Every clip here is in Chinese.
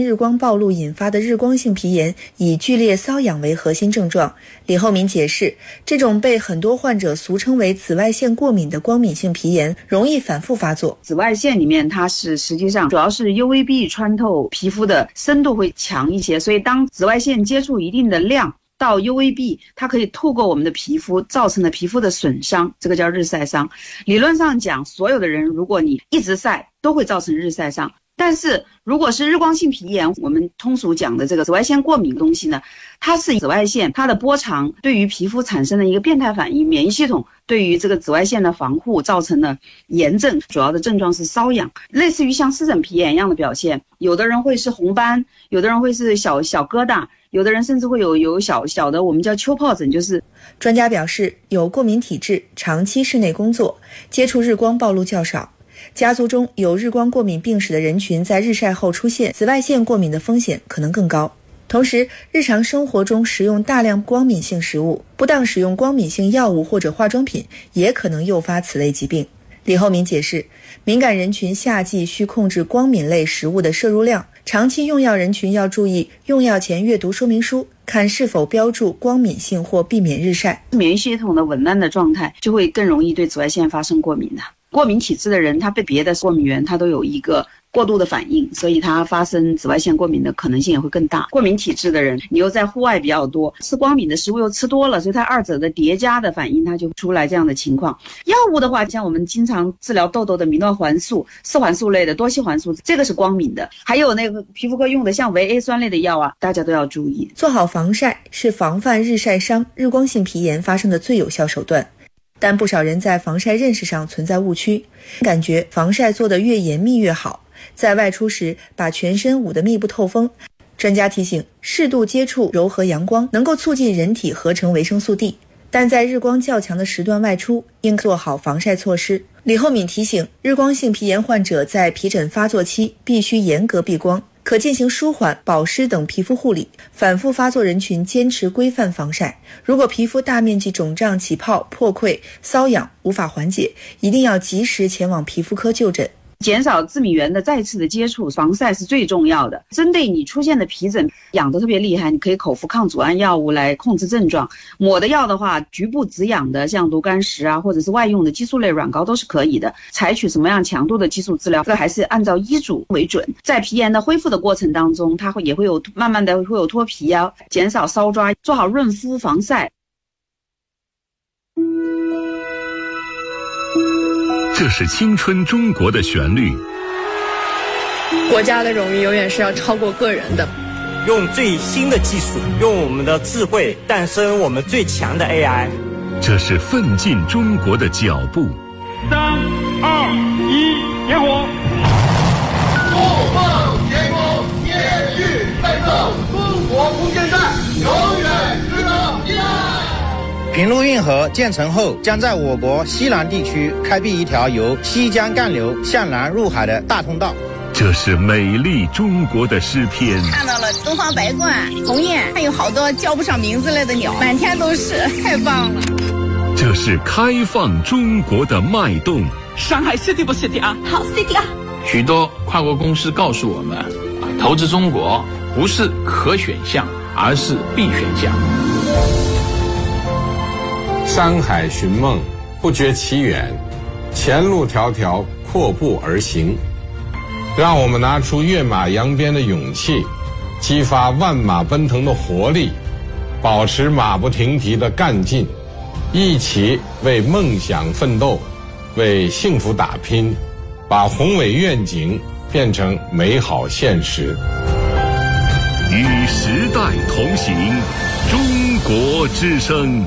日光暴露引发的日光性皮炎以剧烈瘙痒为核心症状。李厚民解释，这种被很多患者俗称为紫外线过敏的光敏性皮炎容易反复发作。 紫外线里面它是实际上主要是 UVB 穿透皮肤的深度会强一些，所以当紫外线接触一定的量到 UVB， 它可以透过我们的皮肤造成的皮肤的损伤，这个叫日晒伤。理论上讲，所有的人如果你一直晒都会造成日晒伤，但是如果是日光性皮炎，我们通俗讲的这个紫外线过敏的东西呢，它是紫外线它的波长对于皮肤产生的一个变态反应，免疫系统对于这个紫外线的防护造成了炎症，主要的症状是瘙痒，类似于像湿疹皮炎一样的表现。有的人会是红斑，有的人会是小疙瘩，有的人甚至会有小小的我们叫丘疱疹。就是专家表示，有过敏体质、长期室内工作、接触日光暴露较少、家族中有日光过敏病史的人群，在日晒后出现紫外线过敏的风险可能更高。同时，日常生活中食用大量光敏性食物，不当使用光敏性药物或者化妆品，也可能诱发此类疾病。李厚民解释，敏感人群夏季需控制光敏类食物的摄入量，长期用药人群要注意用药前阅读说明书，看是否标注光敏性或避免日晒。 免疫系统的紊乱的状态就会更容易对紫外线发生过敏的。过敏体质的人，他被别的过敏源他都有一个过度的反应，所以他发生紫外线过敏的可能性也会更大。过敏体质的人，你又在户外比较多，吃光敏的食物又吃多了，所以它二者的叠加的反应，它就出来这样的情况。药物的话，像我们经常治疗痘痘的米诺环素、四环素类的、多烯环素，这个是光敏的。还有那个皮肤科用的像维 A 酸类的药啊，大家都要注意。 做好防晒是防范日晒伤、日光性皮炎发生的最有效手段。但不少人在防晒认识上存在误区，感觉防晒做得越严密越好，在外出时把全身捂得密不透风。专家提醒，适度接触柔和阳光能够促进人体合成维生素 D， 但在日光较强的时段外出，应做好防晒措施。李厚敏提醒，日光性皮炎患者在皮疹发作期必须严格避光，可进行舒缓、保湿等皮肤护理。反复发作人群坚持规范防晒。如果皮肤大面积肿胀、起泡、破溃、瘙痒无法缓解，一定要及时前往皮肤科就诊。 减少致敏源的再次的接触，防晒是最重要的。针对你出现的皮疹痒得特别厉害，你可以口服抗组胺药物来控制症状。抹的药的话，局部止痒的像炉甘石啊，或者是外用的激素类软膏都是可以的。采取什么样强度的激素治疗，这还是按照医嘱为准。在皮炎的恢复的过程当中，它也会有慢慢的会有脱皮啊，减少搔抓，做好润肤防晒。 这是青春中国的旋律。 国家的荣誉永远是要超过个人的。 用最新的技术，用我们的智慧诞生我们最强的 AI。 这是奋进中国的脚步。 3、2、1，点火！ 不放天空，天域奋斗，中国空间站永远值得依赖。 平陆运河建成后，将在我国西南地区开辟一条由西江干流向南入海的大通道。 这是美丽中国的诗篇。 看到了东方白鹳、鸿雁，还有好多叫不上名字类的鸟，满天都是，太棒了。 这是开放中国的脉动。 上海 City 不 City 啊？ 好 City 啊！ 许多跨国公司告诉我们，投资中国不是可选项，而是必选项。 山海寻梦，不觉其远，前路迢迢，阔步而行。让我们拿出跃马扬鞭的勇气，激发万马奔腾的活力，保持马不停蹄的干劲，一起为梦想奋斗，为幸福打拼，把宏伟愿景变成美好现实。 与时代同行，中国之声。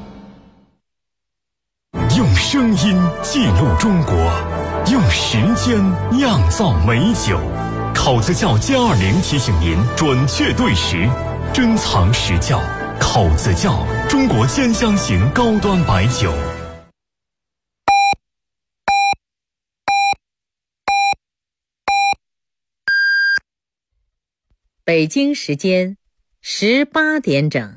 用声音记录中国，用时间酿造美酒。考子窖+20提醒您准确对时，珍藏实窖。考子窖，中国兼香型高端白酒。 北京时间18点整。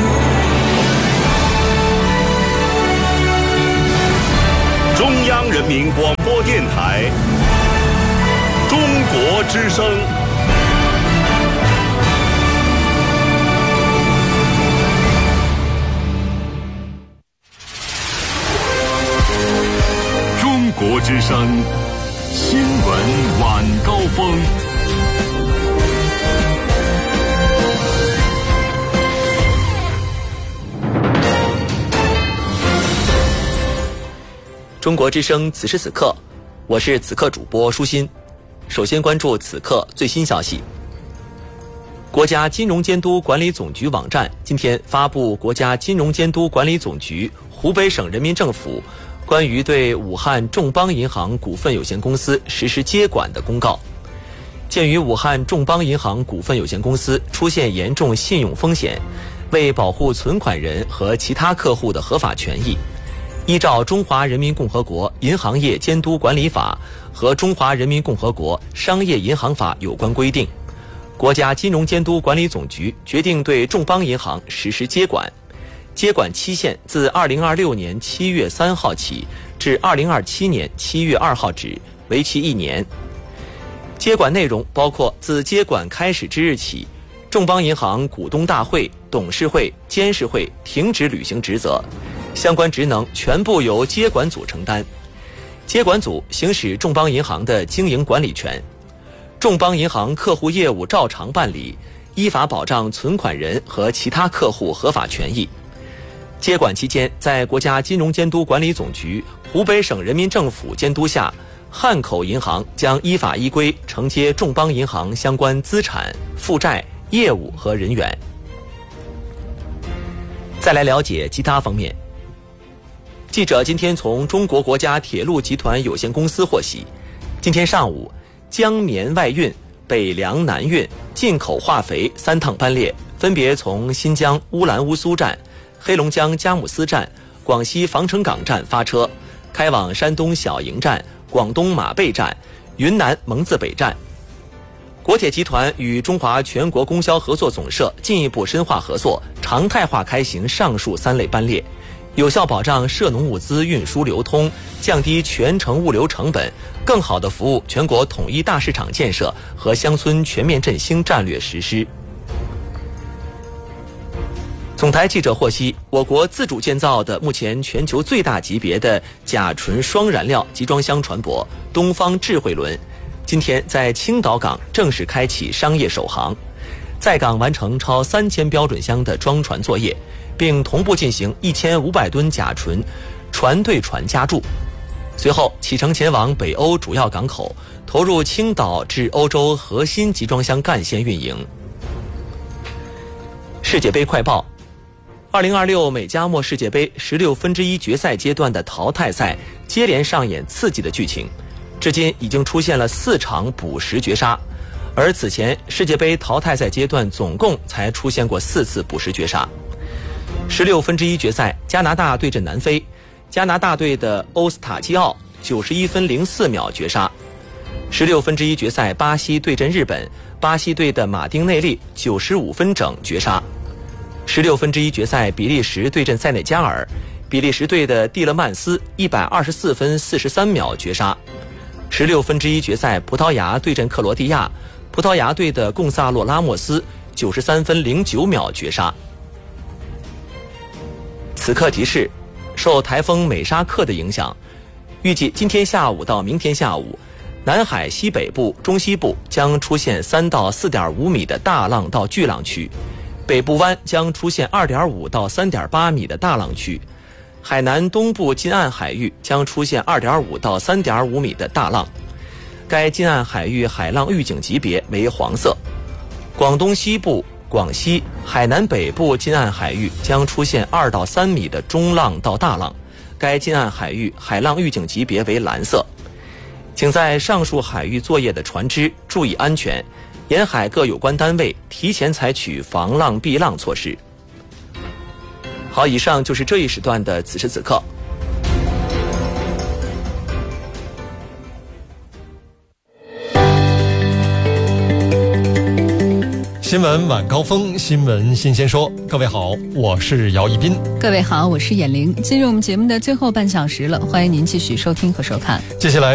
中央人民民广播电台中国之声。中国之声新闻晚高峰。 中国之声此时此刻，我是此刻主播舒心。首先关注此刻最新消息。国家金融监督管理总局网站今天发布国家金融监督管理总局、湖北省人民政府关于对武汉众邦银行股份有限公司实施接管的公告。鉴于武汉众邦银行股份有限公司出现严重信用风险，为保护存款人和其他客户的合法权益，依照《中华人民共和国银行业监督管理法》和《中华人民共和国商业银行法》有关规定，国家金融监督管理总局决定对众邦银行实施接管。接管期限自2026年7月3号起至2027年7月2号止，为期1年。接管内容包括自接管开始之日起，众邦银行股东大会、董事会、监事会停止履行职责，相关职能全部由接管组承担。接管组行使众邦银行的经营管理权，众邦银行客户业务照常办理，依法保障存款人和其他客户合法权益。接管期间，在国家金融监督管理总局、湖北省人民政府监督下，汉口银行将依法依规承接众邦银行相关资产、负债、业务和人员。再来了解其他方面。记者今天从中国国家铁路集团有限公司获悉，今天上午，江绵外运、北粮南运、进口化肥3趟班列分别从新疆乌兰乌苏站、黑龙江佳木斯站、广西防城港站发车，开往山东小营站、广东马背站、云南蒙自北站。国铁集团与中华全国供销合作总社进一步深化合作，常态化开行上述3类班列，有效保障涉农物资运输流通，降低全程物流成本，更好地服务全国统一大市场建设和乡村全面振兴战略实施。总台记者获悉，我国自主建造的目前全球最大级别的甲醇双燃料集装箱船舶东方智慧轮，今天在青岛港正式开启商业首航，在港完成超3000标准箱的装船作业，并同步进行1500吨甲醇船对船加注。随后启程前往北欧主要港口，投入青岛至欧洲核心集装箱干线运营。世界杯快报：2026美加墨世界杯16分之一决赛阶段的淘汰赛接连上演刺激的剧情，至今已经出现了4场补时绝杀，而此前世界杯淘汰赛阶段总共才出现过4次补时绝杀。16分之一决赛，加拿大对阵南非，加拿大队的欧斯塔基奥91分04秒绝杀。16分之一决赛，巴西对阵日本，巴西队的马丁内利95分整绝杀。16分之一决赛，比利时对阵塞内加尔，比利时队的蒂勒曼斯124分43秒绝杀。16分之一决赛，葡萄牙对阵克罗地亚，葡萄牙队的贡萨洛拉莫斯93分09秒绝杀。此刻提示，受台风美沙克的影响，预计今天下午到明天下午，南海西北部、中西部将出现3到4.5米的大浪到巨浪区，北部湾将出现2.5到3.8米的大浪区，海南东部近岸海域将出现2.5到3.5米的大浪，该近岸海域海浪预警级别为黄色。广东西部、广西、海南北部近岸海域将出现2到3米的中浪到大浪，该近岸海域海浪预警级别为蓝色。请在上述海域作业的船只注意安全，沿海各有关单位提前采取防浪避浪措施。好，以上就是这一时段的此时此刻。 新闻晚高峰，新闻新鲜说。各位好，我是姚一斌。 各位好，我是闫玲。进入我们节目的最后半小时了，欢迎您继续收听和收看。 接下来